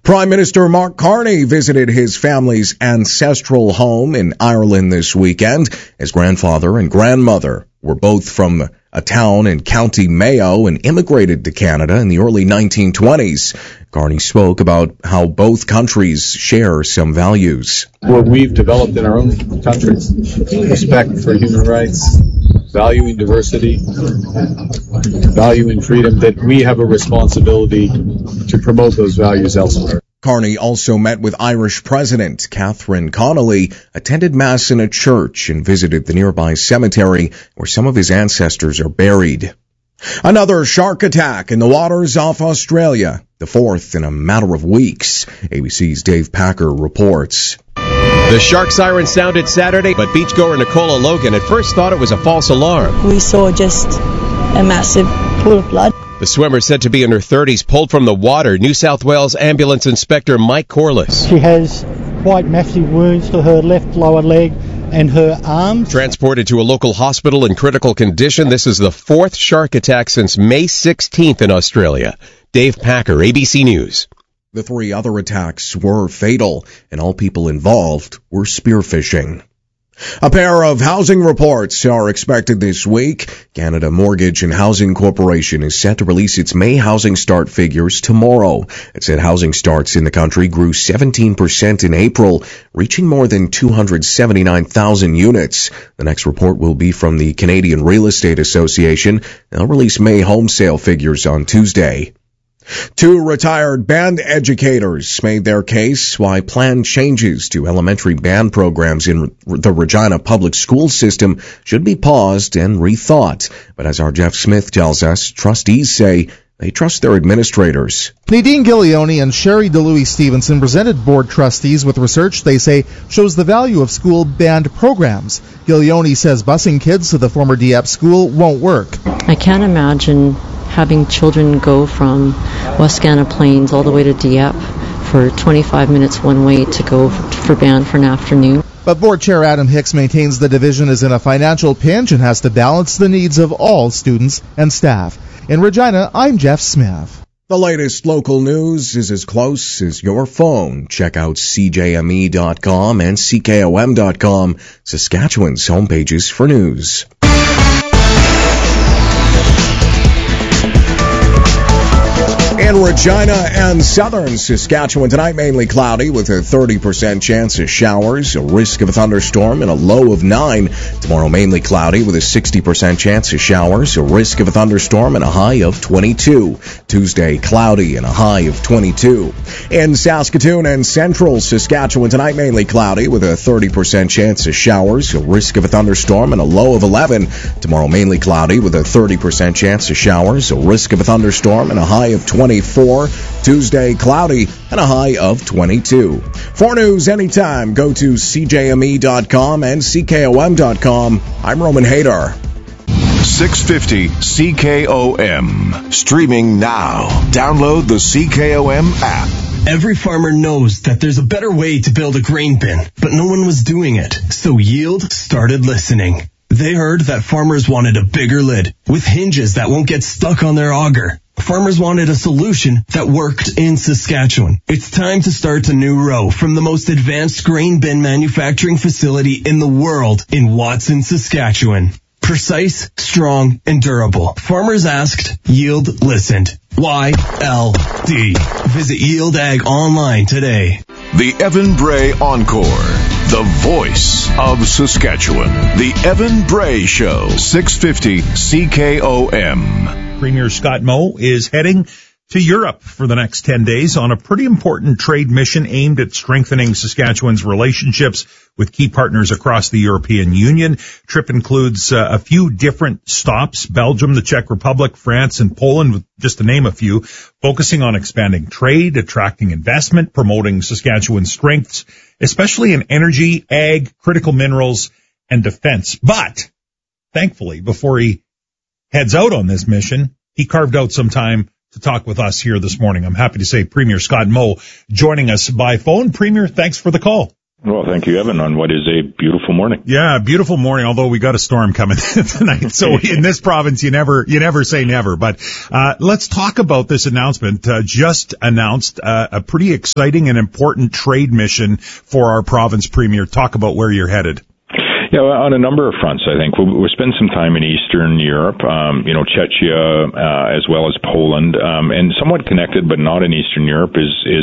Prime Minister Mark Carney visited his family's ancestral home in Ireland this weekend. His grandfather and grandmother were both from a town in County Mayo and immigrated to Canada in the early 1920s. Carney spoke about how both countries share some values. What we've developed in our own country, respect for human rights, valuing diversity, valuing freedom, that we have a responsibility to promote those values elsewhere. Carney also met with Irish President Catherine Connolly, attended Mass in a church, and visited the nearby cemetery where some of his ancestors are buried. Another shark attack in the waters off Australia, the fourth in a matter of weeks. ABC's Dave Packer reports. The shark siren sounded Saturday, but beachgoer Nicola Logan at first thought it was a false alarm. We saw just a massive pool of blood. The swimmer, said to be in her 30s, pulled from the water. New South Wales Ambulance Inspector Mike Corliss. She has quite massive wounds to her left lower leg and her arms. Transported to a local hospital in critical condition. This is the fourth shark attack since May 16th in Australia. Dave Packer, ABC News. The three other attacks were fatal, and all people involved were spearfishing. A pair of housing reports are expected this week. Canada Mortgage and Housing Corporation is set to release its May housing start figures tomorrow. It said housing starts in the country grew 17% in April, reaching more than 279,000 units. The next report will be from the Canadian Real Estate Association. They'll release May home sale figures on Tuesday. Two retired band educators made their case why planned changes to elementary band programs in the Regina public school system should be paused and rethought. But as our Jeff Smith tells us, trustees say they trust their administrators. Nadine Giglione and Sherry DeLuise Stevenson presented board trustees with research they say shows the value of school band programs. Giglione says busing kids to the former Dieppe school won't work. I can't imagine having children go from Wascana Plains all the way to Dieppe for 25 minutes one way to go for band for an afternoon. But Board Chair Adam Hicks maintains the division is in a financial pinch and has to balance the needs of all students and staff. In Regina, I'm Jeff Smith. The latest local news is as close as your phone. Check out CJME.com and CKOM.com, Saskatchewan's homepages for news. In Regina and southern Saskatchewan tonight, mainly cloudy with a 30% chance of showers, a risk of a thunderstorm, and a low of 9. Tomorrow, mainly cloudy with a 60% chance of showers, a risk of a thunderstorm, and a high of 22. Tuesday, cloudy and a high of 22. In Saskatoon and central Saskatchewan tonight, mainly cloudy with a 30% chance of showers, a risk of a thunderstorm, and a low of 11. Tomorrow, mainly cloudy with a 30% chance of showers, a risk of a thunderstorm, and a high of 24. Tuesday, cloudy and a high of 22. For news anytime, go to CJME.com and CKOM.com. I'm Roman Hader. 650 CKOM. Streaming now. Download the CKOM app. Every farmer knows that there's a better way to build a grain bin, but no one was doing it. So Yield started listening. They heard that farmers wanted a bigger lid with hinges that won't get stuck on their auger. Farmers wanted a solution that worked in Saskatchewan. It's time to start a new row from the most advanced grain bin manufacturing facility in the world in Watson, Saskatchewan. Precise, strong, and durable. Farmers asked, Yield listened. YLD. Visit Yield Ag online today. The Evan Bray Encore. The voice of Saskatchewan. The Evan Bray Show. 650 CKOM. Premier Scott Moe is heading to Europe for the next 10 days on a pretty important trade mission aimed at strengthening Saskatchewan's relationships with key partners across the European Union. Trip includes a few different stops: Belgium, the Czech Republic, France, and Poland, just to name a few, focusing on expanding trade, attracting investment, promoting Saskatchewan's strengths, especially in energy, ag, critical minerals, and defense. But thankfully, before he heads out on this mission, he carved out some time to talk with us here this morning. I'm happy to say Premier Scott Moe joining us by phone. Premier, thanks for the call. Well, thank you, Evan, on what is a beautiful morning. Yeah, beautiful morning, although we got a storm coming tonight. So in this province, you never say never. But let's talk about this announcement. Just announced a pretty exciting and important trade mission for our province, Premier. Talk about where you're headed. Yeah, on a number of fronts, I think. We'll spend some time in Eastern Europe, Czechia, as well as Poland, and somewhat connected, but not in Eastern Europe,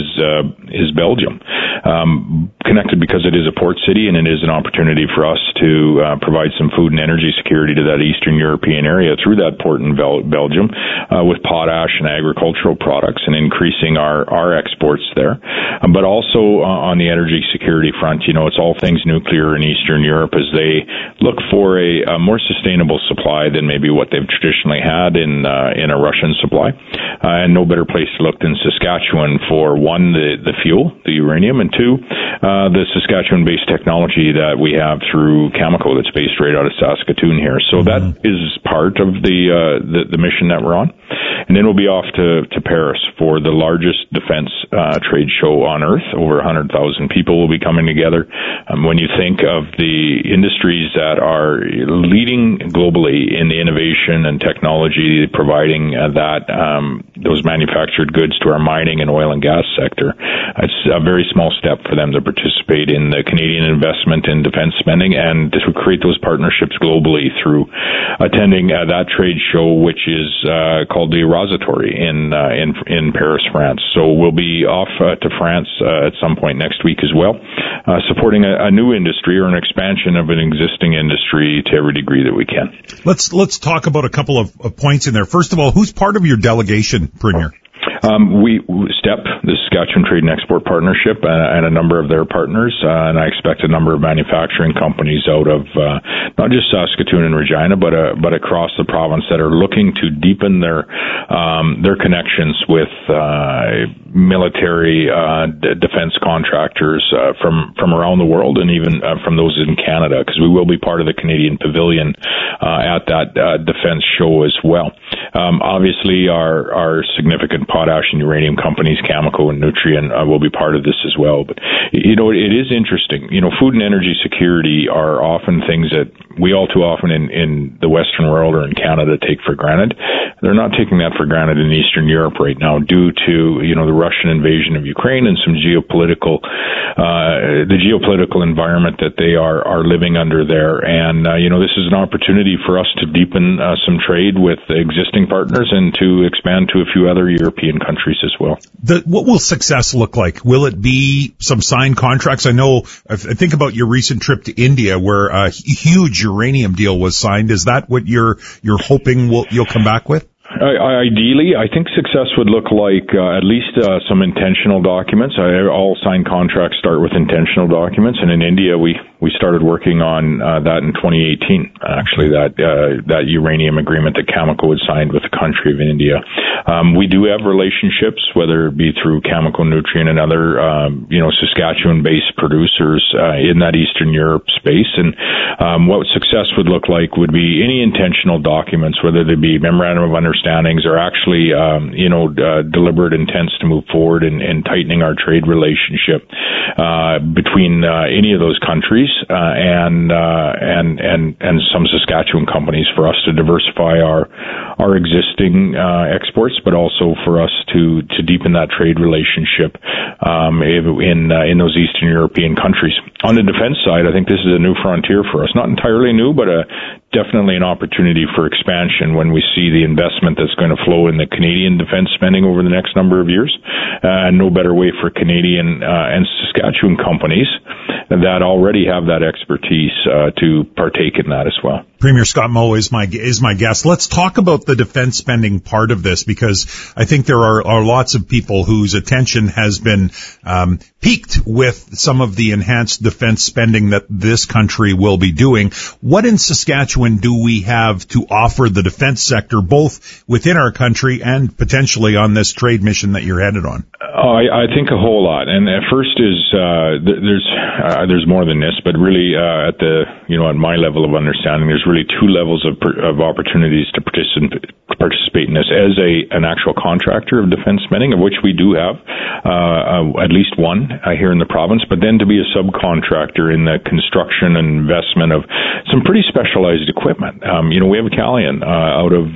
is Belgium. Connected because it is a port city, and it is an opportunity for us to provide some food and energy security to that Eastern European area through that port in Belgium, with potash and agricultural products, and increasing our exports there. But also on the energy security front, it's all things nuclear in Eastern Europe as they look for a more sustainable supply than maybe what they've traditionally had in a Russian supply. And no better place to look than Saskatchewan for, one, the fuel, the uranium, and two, the Saskatchewan-based technology that we have through Cameco that's based right out of Saskatoon here. So that is part of the mission that we're on. And then we'll be off to Paris for the largest defense trade show on Earth. Over 100,000 people will be coming together. When you think of the industries that are leading globally in the innovation and technology, providing those manufactured goods to our mining and oil and gas sector, it's a very small step for them to participate in the Canadian investment in defense spending and to create those partnerships globally through attending that trade show, which is called the Eurosatory in Paris, France. So we'll be off to France at some point next week as well, supporting a new industry or an expansion of an existing industry to every degree that we can. Let's talk about a couple of points in there. First of all, who's part of your delegation, Premier? STEP, the Saskatchewan Trade and Export Partnership, and a number of their partners, and I expect a number of manufacturing companies out of not just Saskatoon and Regina, but across the province that are looking to deepen their connections with military defense contractors from around the world, and even from those in Canada, because we will be part of the Canadian Pavilion at that defense show as well. Obviously, our significant potash and uranium companies, Cameco and Nutrien, will be part of this as well. But, it is interesting. Food and energy security are often things that we all too often in the Western world or in Canada take for granted. They're not taking that for granted in Eastern Europe right now due to, the Russian invasion of Ukraine and some geopolitical environment that they are living under there. And, this is an opportunity for us to deepen some trade with existing partners and to expand to a few other European countries as well. What will success look like? Will it be some signed contracts? I think about your recent trip to India where a huge uranium deal was signed. Is that what you're hoping you'll come back with? Ideally, I think success would look like at least some intentional documents. All signed contracts start with intentional documents, and in India we started working on that in 2018. Actually, that uranium agreement that Cameco had signed with the country of India. We do have relationships, whether it be through Cameco, Nutrien, and other Saskatchewan-based producers in that Eastern Europe space. And what success would look like would be any intentional documents, whether they be memorandum of understandings or actually, deliberate intents to move forward in tightening our trade relationship between any of those countries and some Saskatchewan companies for us to diversify our existing exports, but also for us to deepen that trade relationship in those Eastern European countries. On the defense side, I think this is a new frontier for us. Not entirely new, but definitely an opportunity for expansion when we see the investment that's going to flow in the Canadian defense spending over the next number of years. No better way for Canadian and Saskatchewan companies that already have that expertise to partake in that as well. Premier Scott Moe is my guest. Let's talk about the defense spending part of this, because I think there are lots of people whose attention has been piqued with some of the enhanced defense spending that this country will be doing. What in Saskatchewan do we have to offer the defense sector, both within our country and potentially on this trade mission that you're headed on? I think a whole lot. And first is, there's more than this, but really at my level of understanding, there's really two levels of opportunities to participate in this as an actual contractor of defense spending, of which we do have at least one here in the province, but then to be a subcontractor in the construction and investment of some pretty specialized equipment. We have a Calian out of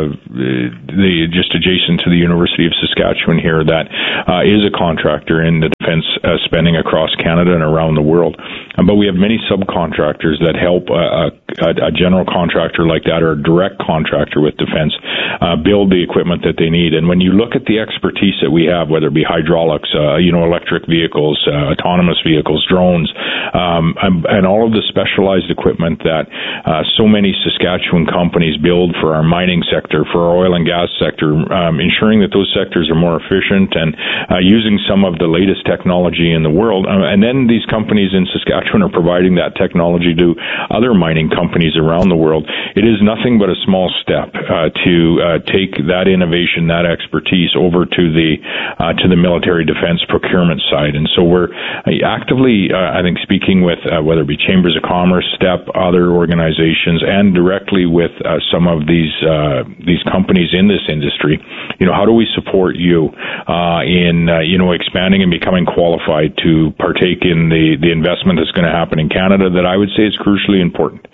just adjacent to the University of Saskatchewan here that is a contractor in the defense spending across Canada and around the world. But we have many subcontractors that help a general contractor like that, or a direct contractor with defense, build the equipment that they need. And when you look at the expertise that we have, whether it be hydraulics, electric vehicles, autonomous vehicles, drones, and all of the specialized equipment that so many Saskatchewan companies build for our mining sector, for our oil and gas sector, ensuring that those sectors are more efficient and using some of the latest technology in the world. And then these companies in Saskatchewan are providing that technology to other mining companies around the world. It is nothing but a small step to take that innovation, that expertise over to the military defense procurement side. And so we're actively, I think, speaking with whether it be Chambers of Commerce, STEP, other organizations, and directly with some of these companies in this industry. How do we support you in expanding and becoming qualified to partake in the investment that's going to happen in Canada that I would say is crucially important.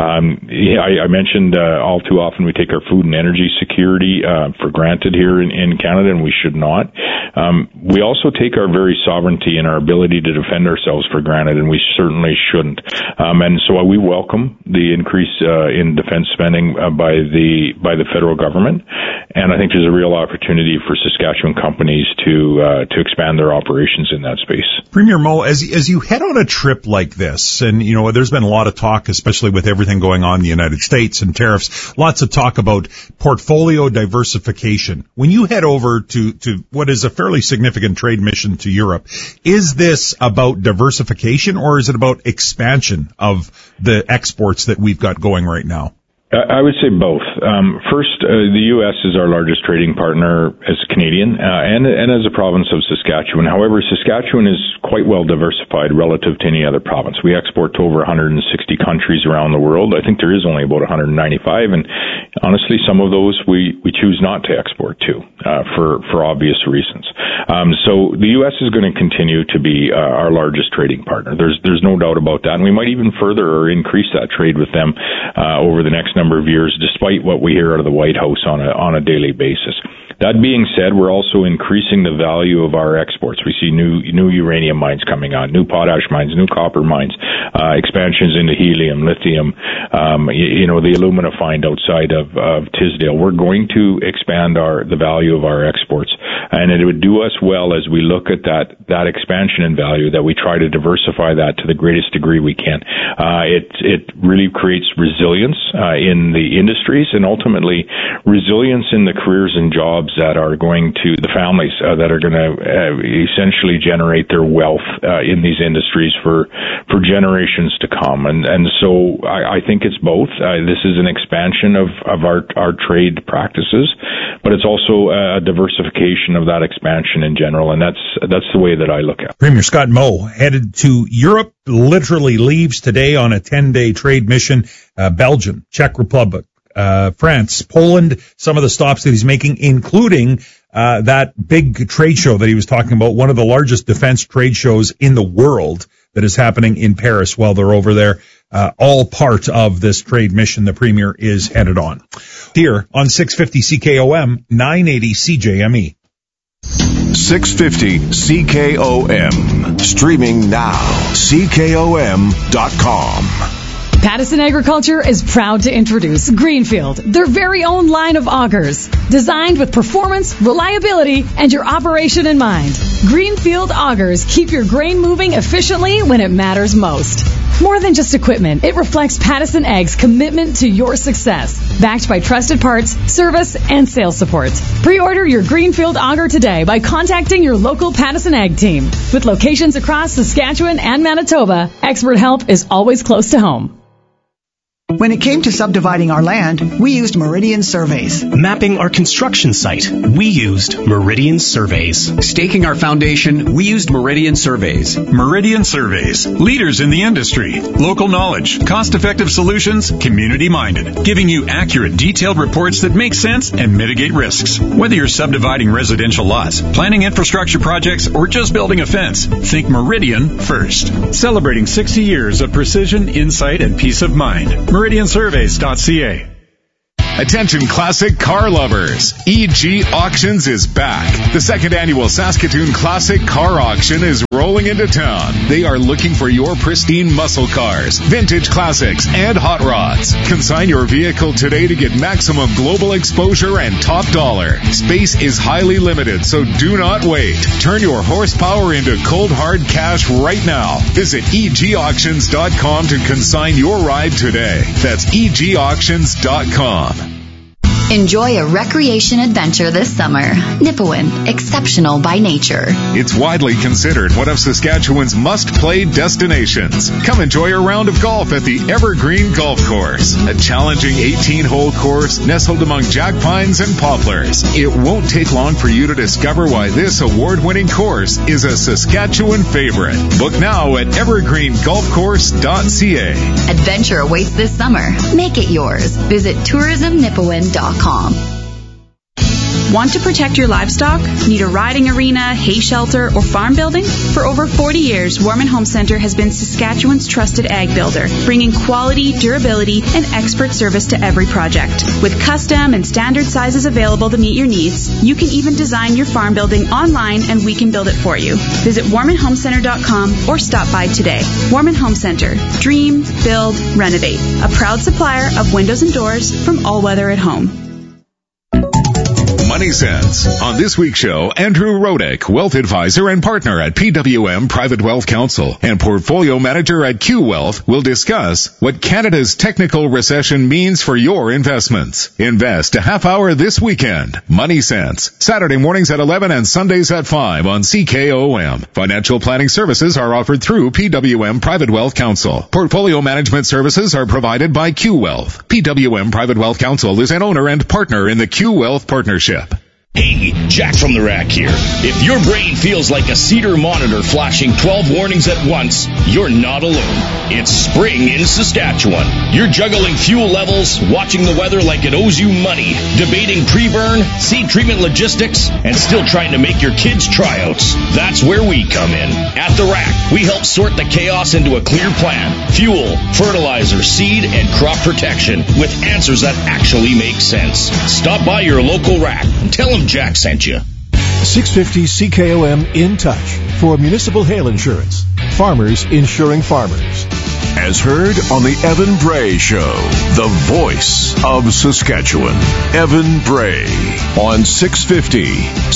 I mentioned all too often we take our food and energy security for granted here in Canada, and we should not. We also take our very sovereignty and our ability to defend ourselves for granted, and we certainly shouldn't. And so we welcome the increase in defense spending by the federal government, and I think there's a real opportunity for Saskatchewan companies to expand their operations in that space. Premier Moe, as you head on a trip like this, and there's been a lot of talk, especially with everything going on in the United States and tariffs, lots of talk about portfolio diversification. When you head over to what is a fairly significant trade mission to Europe, is this about diversification or is it about expansion of the exports that we've got going right now? I would say both. First, the U.S. is our largest trading partner as a Canadian and as a province of Saskatchewan. However, Saskatchewan is quite well diversified relative to any other province. We export to over 160 countries around the world. I think there is only about 195, and honestly, some of those we choose not to export to for obvious reasons. So the U.S. is going to continue to be our largest trading partner. There's no doubt about that, and we might even further or increase that trade with them over the next number of years, despite what we hear out of the White House on a daily basis. That being said, we're also increasing the value of our exports. We see new uranium mines coming on, new potash mines, new copper mines, expansions into helium, lithium, the alumina find outside of Tisdale. We're going to expand the value of our exports, and it would do us well as we look at that expansion in value, that we try to diversify that to the greatest degree we can. It really creates resilience in the industries, and ultimately resilience in the careers and jobs that are going to the families that are going to essentially generate their wealth in these industries for generations to come. And so I think it's both. This is an expansion of our trade practices, but it's also a diversification of that expansion in general, and that's the way that I look at it. Premier Scott Moe headed to Europe, literally leaves today on a 10-day trade mission. Belgium, Czech Republic, France, Poland, some of the stops that he's making, including that big trade show that he was talking about, one of the largest defense trade shows in the world that is happening in Paris while they're over there. All part of this trade mission the Premier is headed on. Here on 650 CKOM, 980 CJME. 650 CKOM. Streaming now. CKOM.com. Pattison Agriculture is proud to introduce Greenfield, their very own line of augers, designed with performance, reliability, and your operation in mind. Greenfield augers keep your grain moving efficiently when it matters most. More than just equipment, it reflects Pattison Ag's commitment to your success, backed by trusted parts, service, and sales support. Pre-order your Greenfield auger today by contacting your local Pattison Ag team. With locations across Saskatchewan and Manitoba, expert help is always close to home. When it came to subdividing our land, we used Meridian Surveys. Mapping our construction site, we used Meridian Surveys. Staking our foundation, we used Meridian Surveys. Meridian Surveys, leaders in the industry. Local knowledge, cost-effective solutions, community-minded. Giving you accurate, detailed reports that make sense and mitigate risks. Whether you're subdividing residential lots, planning infrastructure projects, or just building a fence, think Meridian first. Celebrating 60 years of precision, insight, and peace of mind. MeridianSurveys.ca. Attention classic car lovers. EG Auctions is back. The second annual Saskatoon Classic Car Auction is rolling into town. They are looking for your pristine muscle cars, vintage classics, and hot rods. Consign your vehicle today to get maximum global exposure and top dollar. Space is highly limited, so do not wait. Turn your horsepower into cold hard cash right now. Visit egauctions.com to consign your ride today. That's egauctions.com. Enjoy a recreation adventure this summer. Nipawin, exceptional by nature. It's widely considered one of Saskatchewan's must-play destinations. Come enjoy a round of golf at the Evergreen Golf Course, a challenging 18-hole course nestled among jack pines and poplars. It won't take long for you to discover why this award-winning course is a Saskatchewan favorite. Book now at evergreengolfcourse.ca. Adventure awaits this summer. Make it yours. Visit tourismnipawin.com. Want to protect your livestock? Need a riding arena, hay shelter, or farm building? For over 40 years, Warman Home Center has been Saskatchewan's trusted ag builder, bringing quality, durability, and expert service to every project. With custom and standard sizes available to meet your needs, you can even design your farm building online and we can build it for you. Visit warmanhomecenter.com or stop by today. Warman Home Center. Dream, build, renovate. A proud supplier of windows and doors from All Weather at Home. Money Sense. On this week's show, Andrew Rodick, wealth advisor and partner at PWM Private Wealth Counsel and portfolio manager at Q Wealth, will discuss what Canada's technical recession means for your investments. Invest a half hour this weekend. Money Sense. Saturday mornings at 11 and Sundays at 5 on CKOM. Financial planning services are offered through PWM Private Wealth Counsel. Portfolio management services are provided by Q Wealth. PWM Private Wealth Counsel is an owner and partner in the Q Wealth Partnership. Hey, Jack from the Rack here. If your brain feels like a Cedar monitor flashing 12 warnings at once, you're not alone. It's spring in Saskatchewan. You're juggling fuel levels, watching the weather like it owes you money, debating pre-burn, seed treatment logistics, and still trying to make your kids' tryouts. That's where we come in. At the Rack, we help sort the chaos into a clear plan. Fuel, fertilizer, seed, and crop protection with answers that actually make sense. Stop by your local Rack and tell them Jack sent you. 650 CKOM In Touch for municipal hail insurance. Farmers insuring farmers. As heard on the Evan Bray Show, the voice of Saskatchewan. Evan Bray on 650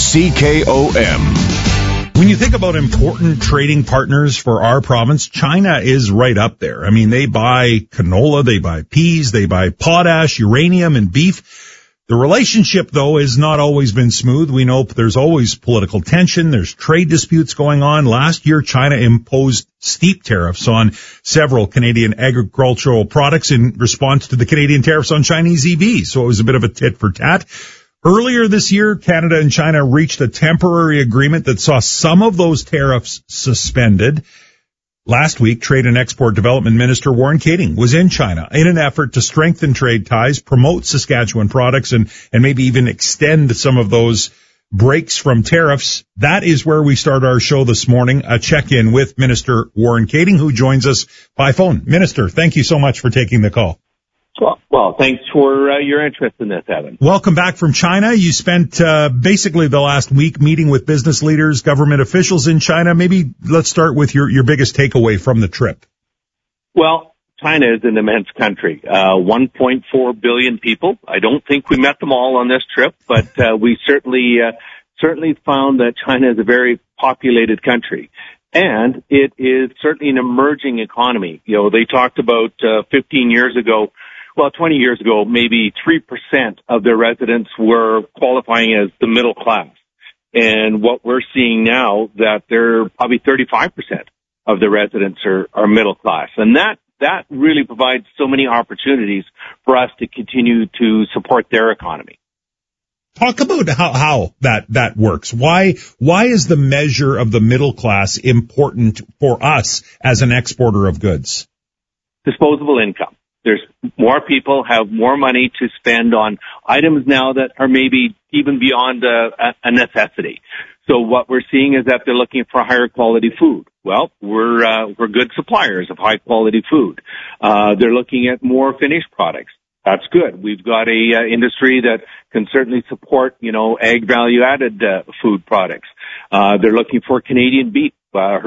CKOM. When you think about important trading partners for our province, China is right up there. I mean, they buy canola, they buy peas, they buy potash, uranium, and beef. The relationship, though, has not always been smooth. We know there's always political tension. There's trade disputes going on. Last year, China imposed steep tariffs on several Canadian agricultural products in response to the Canadian tariffs on Chinese EVs. So it was a bit of a tit for tat. Earlier this year, Canada and China reached a temporary agreement that saw some of those tariffs suspended. Last week, Trade and Export Development Minister Warren Kading was in China in an effort to strengthen trade ties, promote Saskatchewan products, and maybe even extend some of those breaks from tariffs. That is where we start our show this morning, a check-in with Minister Warren Kading, who joins us by phone. Minister, thank you so much for taking the call. Well, thanks for your interest in this, Evan. Welcome back from China. You spent basically the last week meeting with business leaders, government officials in China. Maybe let's start with your biggest takeaway from the trip. Well, China is an immense country, 1.4 billion people. I don't think we met them all on this trip, but we certainly found that China is a very populated country. And it is certainly an emerging economy. You know, they talked about 20 years ago, maybe 3% of their residents were qualifying as the middle class. And what we're seeing now, that they're probably 35% of the residents are middle class. And that that really provides so many opportunities for us to continue to support their economy. Talk about how that works. Why is the measure of the middle class important for us as an exporter of goods? Disposable income. There's more people have more money to spend on items now that are maybe even beyond a necessity. So what we're seeing is that they're looking for higher quality food. Well, we're good suppliers of high quality food. They're looking at more finished products. That's good. We've got a industry that can certainly support, ag value added food products. They're looking for Canadian beef.